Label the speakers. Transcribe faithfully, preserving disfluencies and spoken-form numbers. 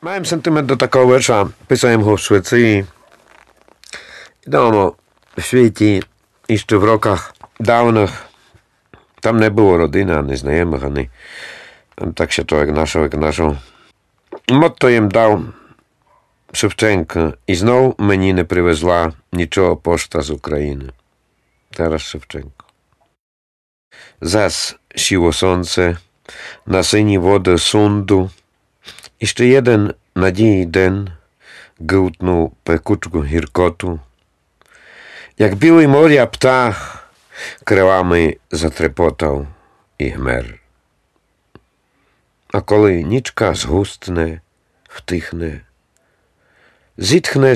Speaker 1: Małem sentyment do takого wiersza. Pisałem go w Szwecji. Dawno w świecie, jeszcze w rokach dawnych. Tam nie było rodziny, ani znajomych, ani tak się człowiek naszał, jak naszał. Motto im dał Szewczenko i znowu mnie nie przywiezła niczego poczta z Ukrainy. Teraz Szewczenko. Zas siło słońce, na syni wody sądu. Jeszcze jeden nadziei den gętnął pekuczku hirkotu. Jak biły morza ptach, krylami zatrepotał i chmer. A коли нічка згустне, втихне, зітхне